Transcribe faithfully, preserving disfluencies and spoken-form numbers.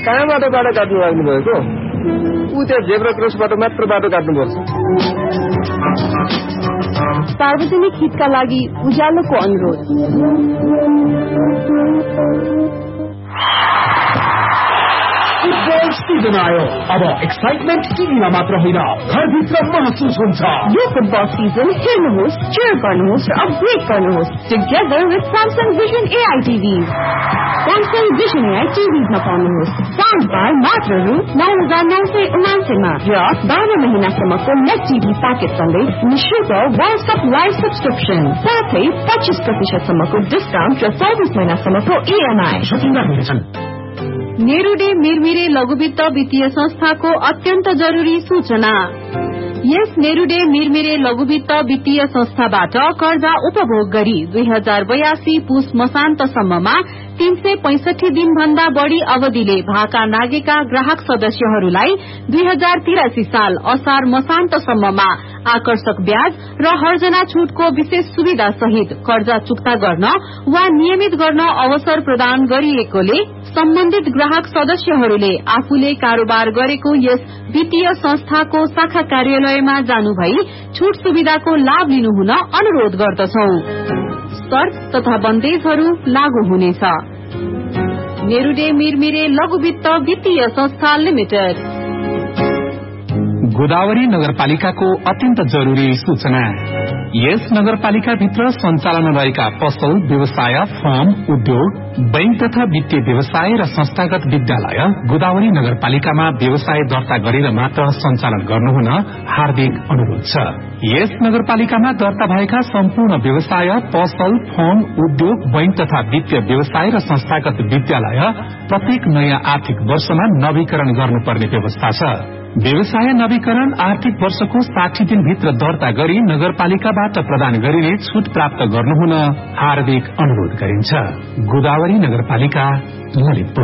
कहाँबाट बाटो काट्नु लाग्नु भएको? ऊ त्यहाँ जेब्रा क्रसबाट मात्र बाटो काट्नुपर्छ। सार्वजनिक हितका लागि उज्यालोको अनुरोध। फुटबल सिजन आयो, अब एक्साइटमेन्ट टिभीमा मात्र होइन घरभित्र महसुस हुन्छ। यो फुटबल सिजन हेर्नुहोस्, चेयर गर्नुहोस् र अपग्रेड गर्नुहोस् together with Samsung vision AI TV. Samsung vision AI टिभीमा पाउनुहोस् साउन्ड बार मात्र रु नौ हजार नौ सय उनासीमा र बाह्र महिनासम्मको नेट टिभी प्याकेज सँगै निःशुल्क वर्ल्ड कप लाइभ सब्सक्रिप्सन, साथै पच्चीस प्रतिशतसम्मको डिस्काउन्ट र चौबिस महिनासम्मको इएमआई। नेरुडे मिरमिरे लघुवित्त वित्तीय संस्थाको अत्यन्त जरुरी सूचना। यस नेरुडे मिरमिरे लघुवित्त वित्तीय संस्थाबाट कर्जा उपभोग गरी दुई हजार बयासी पुष मसान्तसम्ममा तीन सय पैंसठी दिन भन्दा बढ़ी अवधिले भाका नागेका ग्राहक सदस्यहरूलाई दुई हजार तिरासी साल असार मसान्तसम्ममा आकर्षक ब्याज र हर्जना छूटको विशेष सुविधा सहित कर्जा चुक्ता गर्न वा नियमित गर्न अवसर प्रदान गरिएकोले सम्बन्धित ग्राहक सदस्यहरूले आफूले कारोबार गरेको यस वित्तीय संस्थाको शाखा कार्यालयमा जानु भई छूट सुविधाको लाभ लिनुहुन अनुरोध गर्दछौ। शर्त तथा बन्देजहरू लागू हुनेछ। नेरुडे मिरमिरे लघुवित्त वित्तीय संस्था लिमिटेड। गोदावरी नगरपालिकाको अत्यन्त जरुरी सूचना। यस नगरपालिका भित्र सञ्चालन रहेका पसल, व्यवसाय, फर्म, उद्योग, बैंक तथा वित्तीय व्यवसाय र संस्थागत विद्यालय गोदावरी नगरपालिकामा व्यवसाय दर्ता गरेर मात्र सञ्चालन गर्नुहुन हार्दिक अनुरोध छ। यस नगरपालिकामा दर्ता भएका सम्पूर्ण व्यवसाय, पसल, फर्म, उद्योग, बैंक तथा वित्तीय व्यवसाय र संस्थागत विद्यालय प्रत्येक नयाँ आर्थिक वर्षमा नवीकरण गर्नुपर्ने व्यवस्था छ। व्यवसाय नवीकरण आर्थिक वर्षको साठी दिन भित्र दर्ता गरी नगरपालिकाबाट प्रदान गरिने छूट प्राप्त गर्नुहुन हार्दिक अनुरोध गरिन्छ। गोदावरी नगरपालिका ललितपुर।